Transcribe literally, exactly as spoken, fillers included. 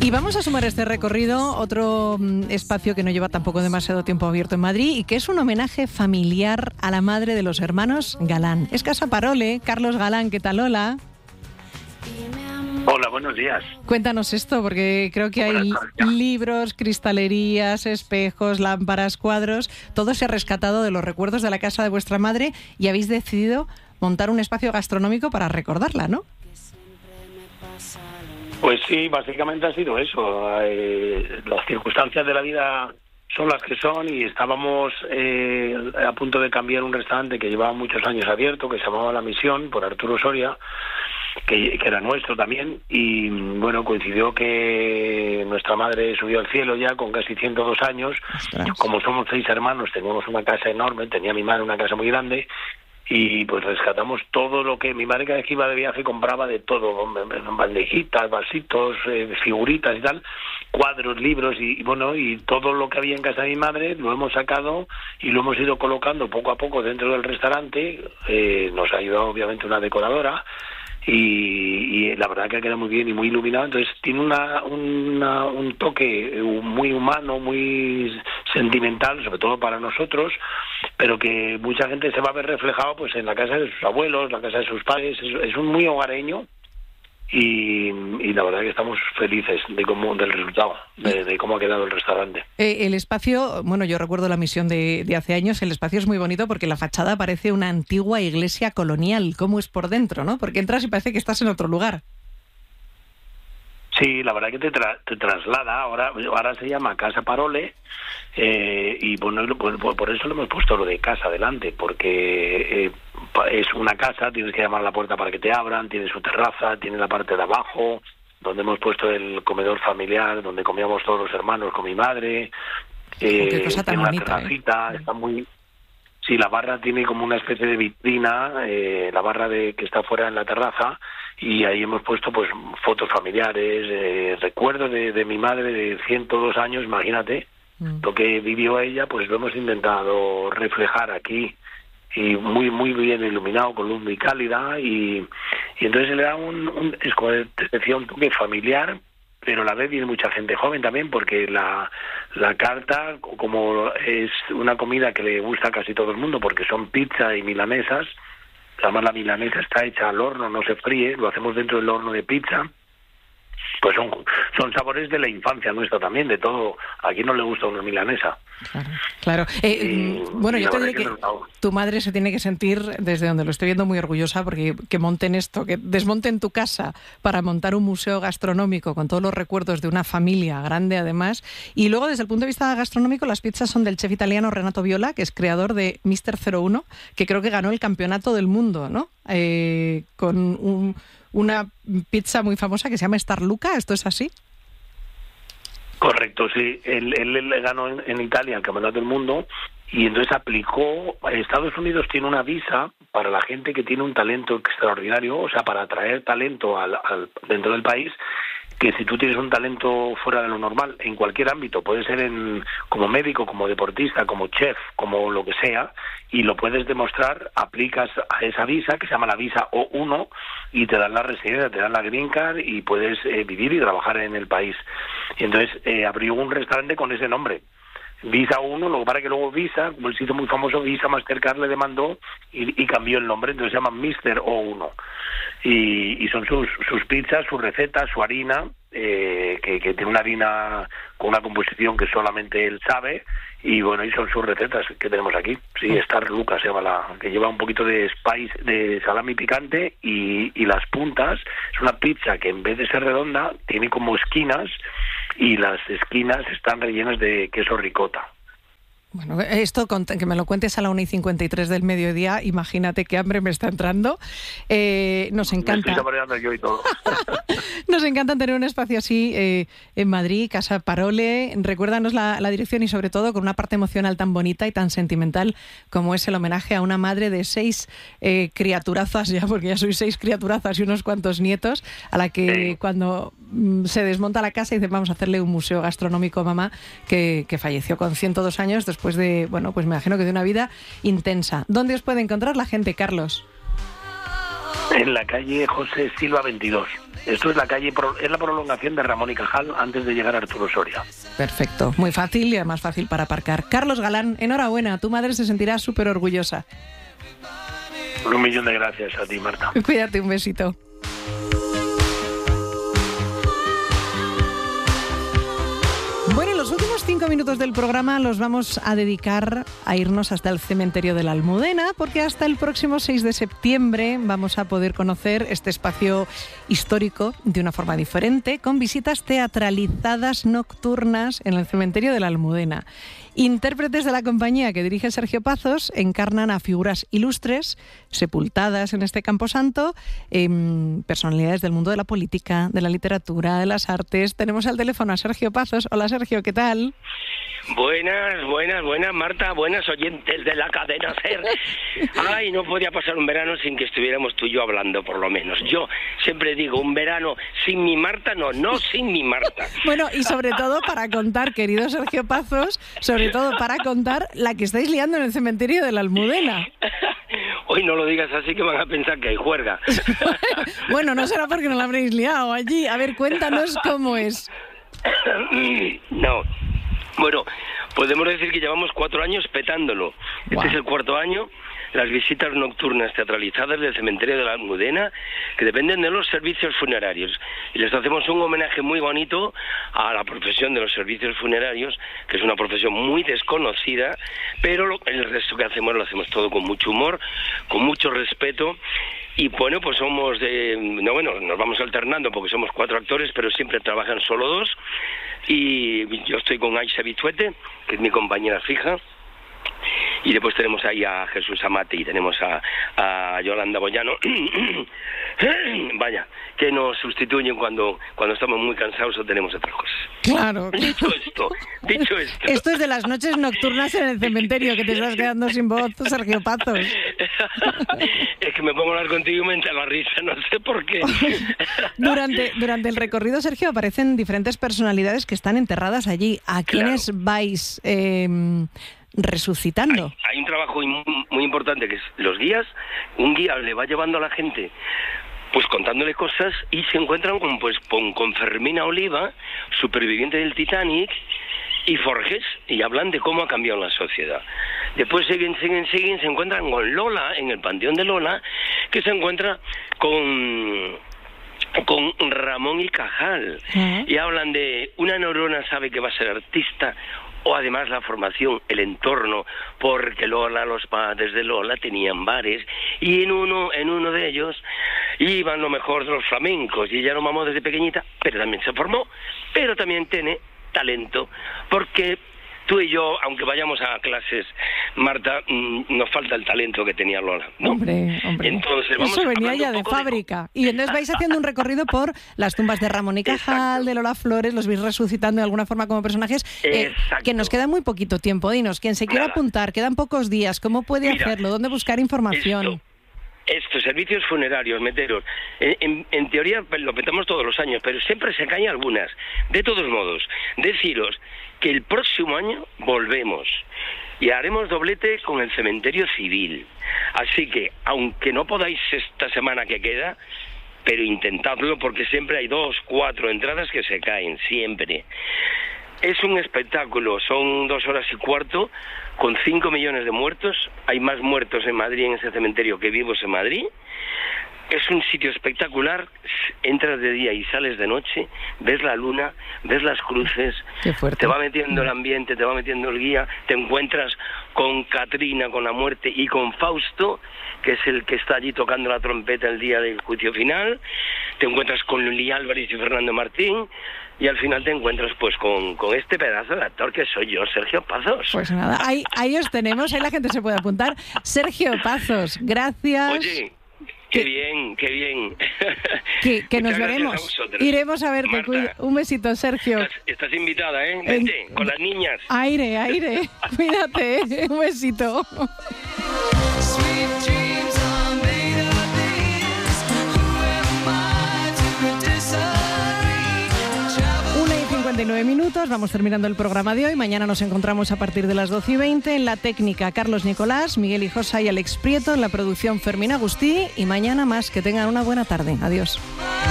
Y vamos a sumar a este recorrido otro mm, espacio que no lleva tampoco demasiado tiempo abierto en Madrid y que es un homenaje familiar a la madre de los hermanos Galán. Es Casa Parole. Carlos Galán, ¿qué tal? Hola. Hola, buenos días. Cuéntanos esto, porque creo que hay libros, cristalerías, espejos, lámparas, cuadros. Todo se ha rescatado de los recuerdos de la casa de vuestra madre y habéis decidido montar un espacio gastronómico para recordarla, ¿no? Pues sí, básicamente ha sido eso. Eh, las circunstancias de la vida son las que son y estábamos eh, a punto de cambiar un restaurante que llevaba muchos años abierto, que se llamaba La Misión, por Arturo Soria, que, que era nuestro también, y bueno, coincidió que nuestra madre subió al cielo ya con casi ciento dos años. Ostras. Como somos seis hermanos, teníamos una casa enorme, tenía mi madre una casa muy grande, y pues rescatamos todo lo que mi madre cada vez que iba de viaje compraba de todo, bandejitas, vasitos, eh, figuritas y tal, cuadros, libros y, y bueno, y todo lo que había en casa de mi madre lo hemos sacado y lo hemos ido colocando poco a poco dentro del restaurante. Eh, nos ha ayudado obviamente una decoradora y, y la verdad que ha quedado muy bien y muy iluminado. Entonces tiene una, una un toque muy humano, muy sentimental, sobre todo para nosotros, pero que mucha gente se va a ver reflejado pues en la casa de sus abuelos, la casa de sus padres. Es, es un muy hogareño y, y la verdad que estamos felices de cómo del resultado, de, de cómo ha quedado el restaurante. Eh, el espacio, bueno, yo recuerdo La Misión de, de hace años. El espacio es muy bonito porque la fachada parece una antigua iglesia colonial. ¿Cómo es por dentro, no? Porque entras y parece que estás en otro lugar. Sí, la verdad que te, tra- te traslada. Ahora ahora se llama Casa Parole eh, y bueno, por, por eso le hemos puesto lo de casa delante, porque eh, es una casa, tienes que llamar a la puerta para que te abran, tiene su terraza, tiene la parte de abajo, donde hemos puesto el comedor familiar, donde comíamos todos los hermanos con mi madre. Eh, oh, qué cosa tan tiene bonita, una terracita, eh. Está muy... Sí, la barra tiene como una especie de vitrina, eh, la barra de que está fuera en la terraza, y ahí hemos puesto pues fotos familiares, eh, recuerdos de, de mi madre de ciento dos años, imagínate, mm. lo que vivió ella, pues lo hemos intentado reflejar aquí, y muy muy bien iluminado, con luz muy cálida, y, y entonces le da un, un, es como te decía, un toque familiar, pero a la vez viene mucha gente joven también, porque la, la carta, como es una comida que le gusta a casi todo el mundo, porque son pizza y milanesas, además la milanesa está hecha al horno, no se fríe, lo hacemos dentro del horno de pizza, pues son son sabores de la infancia nuestra también, de todo. ¿A quién no le gusta una milanesa? Claro, claro. Eh, y, bueno, y yo te diré que, que tu madre se tiene que sentir, desde donde lo estoy viendo, muy orgullosa, porque que monten esto, que desmonten tu casa para montar un museo gastronómico con todos los recuerdos de una familia grande, además. Y luego, desde el punto de vista gastronómico, las pizzas son del chef italiano Renato Viola, que es creador de míster cero uno, que creo que ganó el campeonato del mundo, ¿no? Eh, con un... una pizza muy famosa que se llama Star Luca. ¿Esto es así? Correcto, sí. Él, él, él ganó en, en Italia el Campeonato del Mundo y entonces aplicó... Estados Unidos tiene una visa para la gente que tiene un talento extraordinario, o sea, para atraer talento al, al, dentro del país, que si tú tienes un talento fuera de lo normal, en cualquier ámbito, puede ser en como médico, como deportista, como chef, como lo que sea, y lo puedes demostrar, aplicas a esa visa, que se llama la visa O uno, y te dan la residencia, te dan la green card, y puedes eh, vivir y trabajar en el país. Y entonces eh, abrió un restaurante con ese nombre, Visa uno, lo que pasa es que luego Visa, como el sitio muy famoso, Visa Mastercard le demandó y, y cambió el nombre, entonces se llama míster O uno. Y, y son sus, sus pizzas, sus recetas, su harina, eh, que, que tiene una harina con una composición que solamente él sabe, y bueno, y son sus recetas que tenemos aquí. Sí, Star Luca se llama la, que lleva un poquito de spice, de salami picante, y, y las puntas, es una pizza que en vez de ser redonda, tiene como esquinas, y las esquinas están rellenas de queso ricota. Bueno, esto que me lo cuentes a la una y cincuenta y tres del mediodía, imagínate qué hambre me está entrando. Eh, nos encanta. Me estoy saboreando yo y todo. Nos encanta tener un espacio así eh, en Madrid, Casa Parole. Recuérdanos la, la dirección y sobre todo con una parte emocional tan bonita y tan sentimental como es el homenaje a una madre de seis eh, criaturazas ya, porque ya sois seis criaturazas y unos cuantos nietos, a la que sí. Cuando mm, se desmonta la casa y dicen vamos a hacerle un museo gastronómico a mamá, que, que falleció con ciento dos años después Después de, bueno, pues me imagino que de una vida intensa. ¿Dónde os puede encontrar la gente, Carlos? En la calle José Silva veintidós. Esto es la calle, es la prolongación de Ramón y Cajal antes de llegar a Arturo Soria. Perfecto, muy fácil y además fácil para aparcar. Carlos Galán, enhorabuena, tu madre se sentirá súper orgullosa. Un millón de gracias a ti, Marta. Cuídate, un besito. Bueno, los últimos cinco minutos del programa los vamos a dedicar a irnos hasta el cementerio de la Almudena, porque hasta el próximo seis de septiembre vamos a poder conocer este espacio histórico de una forma diferente, con visitas teatralizadas nocturnas en el cementerio de la Almudena. Intérpretes de la compañía que dirige Sergio Pazos encarnan a figuras ilustres, sepultadas en este camposanto, eh, personalidades del mundo de la política, de la literatura, de las artes. Tenemos al teléfono a Sergio Pazos. Hola, Sergio, ¿qué tal? Buenas, buenas, buenas, Marta, buenas oyentes de la cadena SER. Ay, no podía pasar un verano sin que estuviéramos tú y yo hablando, por lo menos. Yo siempre digo, un verano sin mi Marta, no, no sin mi Marta. Bueno, y sobre todo para contar, querido Sergio Pazos, sobre todo para contar la que estáis liando en el cementerio de la Almudena. Hoy no lo digas así que van a pensar que hay juerga. Bueno, no será porque no la habréis liado allí. A ver, cuéntanos cómo es. No. Bueno, podemos decir que llevamos cuatro años petándolo. Este wow. es el cuarto año. Las visitas nocturnas teatralizadas del cementerio de la Almudena, que dependen de los servicios funerarios. Y les hacemos un homenaje muy bonito a la profesión de los servicios funerarios, que es una profesión muy desconocida, pero lo, el resto que hacemos lo hacemos todo con mucho humor, con mucho respeto. Y bueno, pues somos de... No, bueno, nos vamos alternando porque somos cuatro actores, pero siempre trabajan solo dos. Y yo estoy con Aisha Bituete, que es mi compañera fija. Y después tenemos ahí a Jesús Amate y tenemos a, a Yolanda Boyano, vaya, que nos sustituyen cuando, cuando estamos muy cansados o tenemos otras cosas. Claro. Dicho esto, dicho esto. Esto es de las noches nocturnas en el cementerio, que te estás quedando sin voz, Sergio Pazos. Es que me pongo a hablar contigo y me entra la risa, no sé por qué. Durante, durante el recorrido, Sergio, aparecen diferentes personalidades que están enterradas allí. ¿A quiénes claro. vais eh, resucitando? Hay, hay un trabajo muy, muy importante que es los guías. Un guía le va llevando a la gente pues contándole cosas y se encuentran con, pues, con, con Fermina Oliva, superviviente del Titanic, y Forges, y hablan de cómo ha cambiado la sociedad. Después siguen, siguen, siguen, se encuentran con Lola, en el Panteón de Lola, que se encuentra con... con Ramón y Cajal, uh-huh. y hablan de una neurona sabe que va a ser artista, o además la formación, el entorno, porque Lola, los padres de Lola tenían bares, y en uno en uno de ellos iban lo mejor de los flamencos, y ella lo mamó desde pequeñita, pero también se formó, pero también tiene talento, porque tú y yo, aunque vayamos a clases, Marta, mmm, nos falta el talento que tenía Lola, ¿no? Hombre, hombre. Entonces, vamos eso venía ya de fábrica. De... Y entonces vais haciendo un recorrido por las tumbas de Ramón y Cajal, exacto. de Lola Flores, los vais resucitando de alguna forma como personajes. Eh, que nos queda muy poquito tiempo. Dinos, quien se quiera Nada. apuntar, quedan pocos días, ¿cómo puede Mira, hacerlo? ¿Dónde buscar información? Esto. Estos servicios funerarios, meteros, en, en, en teoría lo petamos todos los años, pero siempre se caen algunas. De todos modos, deciros que el próximo año volvemos y haremos doblete con el cementerio civil. Así que, aunque no podáis esta semana que queda, pero intentadlo porque siempre hay dos, cuatro entradas que se caen, siempre. Es un espectáculo, son dos horas y cuarto, con cinco millones de muertos. Hay más muertos en Madrid, en ese cementerio, que vivos en Madrid. Es un sitio espectacular, entras de día y sales de noche, ves la luna, ves las cruces, te va metiendo el ambiente, te va metiendo el guía, te encuentras con Catrina, con la muerte, y con Fausto, que es el que está allí tocando la trompeta el día del juicio final, te encuentras con Lili Álvarez y Fernando Martín, y al final te encuentras pues con, con este pedazo de actor que soy yo, Sergio Pazos. Pues nada, ahí, ahí os tenemos, ahí la gente se puede apuntar. Sergio Pazos, gracias. Oye, qué bien, qué bien. Que, que nos veremos. Iremos a verte. Marta, un besito, Sergio. Estás, estás invitada, ¿eh? Vente, en... con las niñas. Aire, aire. Cuídate, un besito. y nueve minutos, vamos terminando el programa de hoy. Mañana nos encontramos a partir de las doce y veinte. En la técnica, Carlos Nicolás, Miguel Hijosa y Alex Prieto. En la producción, Fermín Agustí. Y mañana más. Que tengan una buena tarde. Adiós.